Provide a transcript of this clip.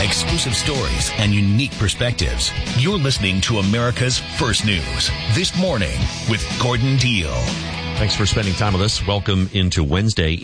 exclusive stories, and unique perspectives. You're listening to America's First News This Morning with Gordon Deal. Thanks for spending time with us. Welcome into Wednesday.